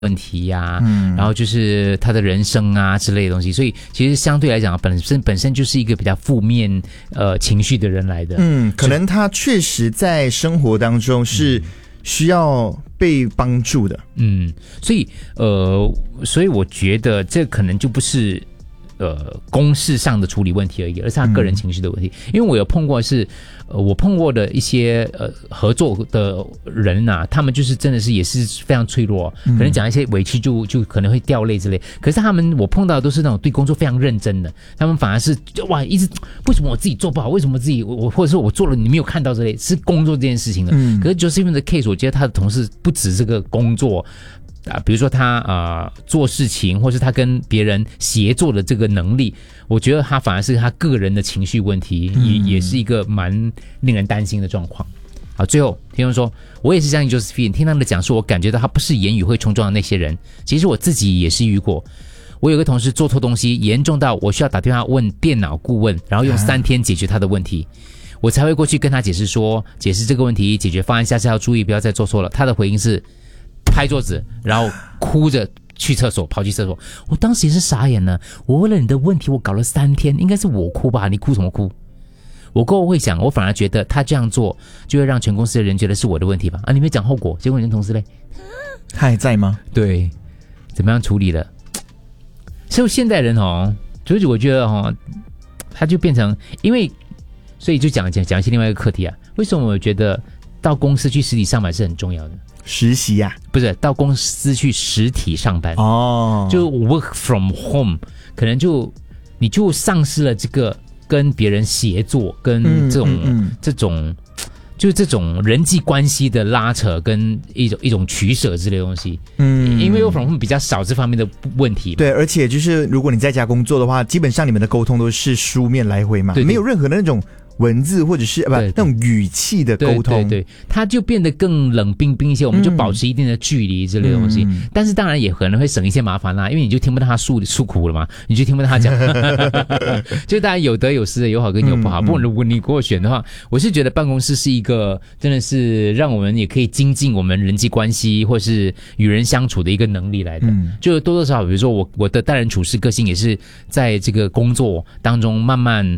问题呀、然后就是他的人生啊之类的东西，所以其实相对来讲本身就是一个比较负面情绪的人来的。 可能他确实在生活当中是需要被帮助的。 所以我觉得这可能就不是公事上的处理问题而已，而是他个人情绪的问题。因为我有碰过我碰过的一些合作的人啊，他们就是真的是也是非常脆弱，可能讲一些委屈就可能会掉泪之类。可是我碰到的都是那种对工作非常认真的，他们反而是哇一直为什么我自己做不好，为什么自己我或者说我做了你没有看到之类，是工作这件事情的。可是 Josephine 的 case， 我觉得他的同事不止这个工作。比如说他做事情，或是他跟别人协作的这个能力，我觉得他反而是他个人的情绪问题，也是一个蛮令人担心的状况。好，最后听众说，我也是相信 Josephine， 听他们的讲述，我感觉到他不是言语会冲撞的那些人。其实我自己也是遇过，我有个同事做错东西，严重到我需要打电话问电脑顾问，然后用3天解决他的问题。我才会过去跟他解释这个问题，解决方案，下次要注意，不要再做错了。他的回应是拍桌子，然后哭着跑去厕所。我当时也是傻眼了，我为了你的问题我搞了3天，应该是我哭吧，你哭什么哭？我过后会想，我反而觉得他这样做就会让全公司的人觉得是我的问题吧。你没讲后果，结果你的同事嘞， 他还在吗？ 对，怎么样处理了？所以现代人就是我觉得他就变成所以就讲一些另外一个课题啊。为什么我觉得到公司去实体上班是很重要的？ 实习呀， 不是到公司去实体上班就 work from home， 可能你就丧失了这个跟别人协作，跟这种人际关系的拉扯，跟一种取舍之类的东西。因为 work from home 比较少这方面的问题。 对，而且就是如果你在家工作的话，基本上你们的沟通都是书面来回嘛，没有任何的那种文字或者是那种语气的沟通， 对，它就变得更冷冰冰一些，我们就保持一定的距离之类的东西。但是当然也可能会省一些麻烦啦，因为你就听不到他诉苦了嘛，你就听不到他讲。就当然有得有失的，有好跟有不好。不过如果你给我选的话，我是觉得办公室是一个真的是让我们也可以精进我们人际关系或是与人相处的一个能力来的。就多多少少，比如说我的待人处事个性也是在这个工作当中慢慢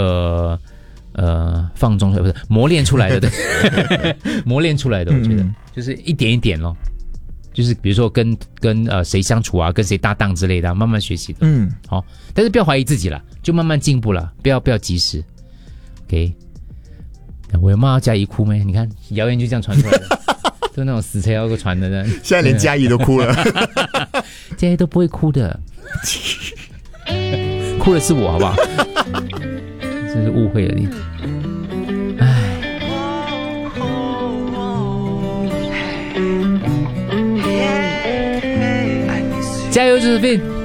放纵不是磨练出来的，对，磨练出来的，我觉得就是一点一点咯，就是比如说跟谁相处啊，跟谁搭档之类的，慢慢学习的。好，但是不要怀疑自己啦，就慢慢进步啦，不要及时。OK， 我有骂嘉怡哭没？你看谣言就这样传出来的，就那种死车要传的呢。 现在连嘉怡都哭了， 嘉怡都不会哭的，哭的是我，好不好？真是误会了你。加油，Josephine！